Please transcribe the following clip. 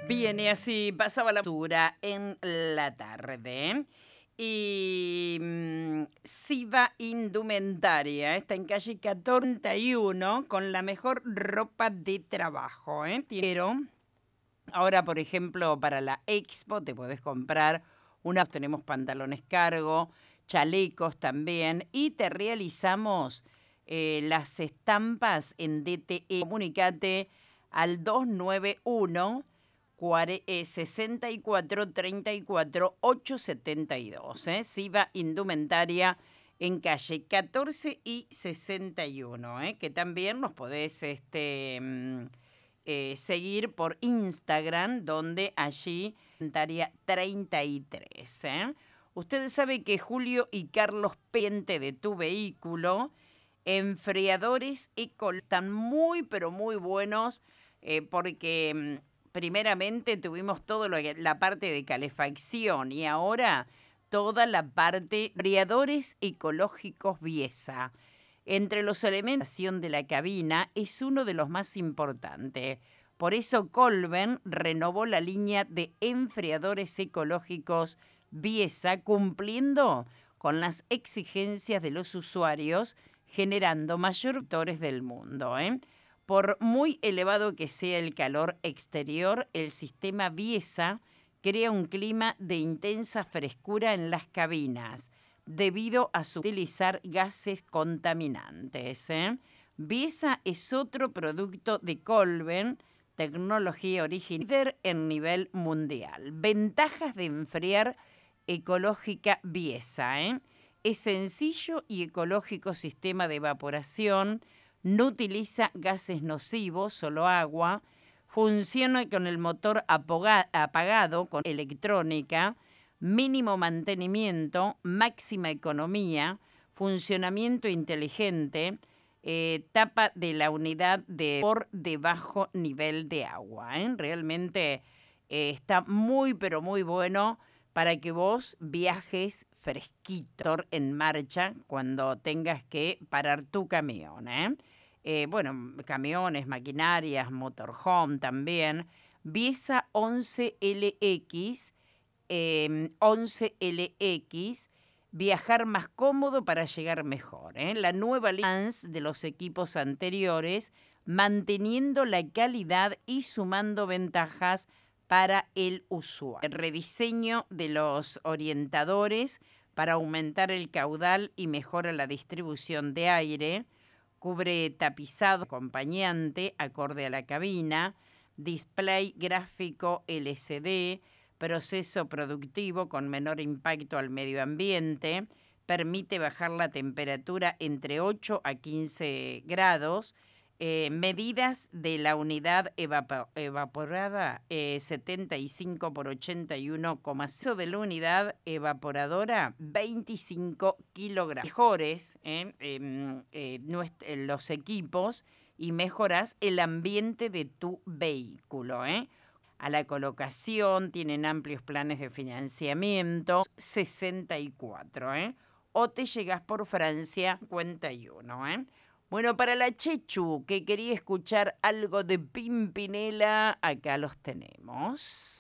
Bien, y así pasaba la basura en la tarde. Y Siva Indumentaria está en calle 41 con la mejor ropa de trabajo. Pero ahora, por ejemplo, para la expo te podés comprar tenemos pantalones cargo, chalecos también, y te realizamos las estampas en DTE. Comunicate al 291 64 34 872. Siva Indumentaria en calle 14 y 61, que también nos podés seguir por Instagram, donde allí Indumentaria 33. Ustedes saben que Julio y Carlos Pente de Tu Vehículo, enfriadores están muy, pero muy buenos, porque primeramente tuvimos la parte de calefacción y ahora toda la parte enfriadores ecológicos Biesa. Entre los elementos de la cabina es uno de los más importantes. Por eso Colben renovó la línea de enfriadores ecológicos Biesa, cumpliendo con las exigencias de los usuarios, generando mayor factores del mundo. Por muy elevado que sea el calor exterior, el sistema Biesa crea un clima de intensa frescura en las cabinas, debido a su utilizar gases contaminantes. Biesa es otro producto de Colben, tecnología original, líder en nivel mundial. Ventajas de enfriar ecológica Biesa. Es sencillo y ecológico sistema de evaporación, no utiliza gases nocivos, solo agua, funciona con el motor apagado, con electrónica, mínimo mantenimiento, máxima economía, funcionamiento inteligente, tapa de la unidad por debajo nivel de agua. Realmente está muy, pero muy bueno para que vos viajes fresquito en marcha cuando tengas que parar tu camión. Bueno, camiones, maquinarias, motorhome también. Biesa 11LX, 11LX, viajar más cómodo para llegar mejor. La nueva línea de los equipos anteriores, manteniendo la calidad y sumando ventajas para el usuario. El rediseño de los orientadores para aumentar el caudal y mejora la distribución de aire. Cubre tapizado acompañante acorde a la cabina, display gráfico LCD, proceso productivo con menor impacto al medio ambiente, permite bajar la temperatura entre 8 a 15 grados, medidas de la unidad evaporada 75 por 81,5 de la unidad evaporadora 25 kilogramos. Mejores los equipos y mejoras el ambiente de tu vehículo. A la colocación tienen amplios planes de financiamiento 64. O te llegas por Francia 51. Bueno, para la Chechu, que quería escuchar algo de Pimpinela, acá los tenemos.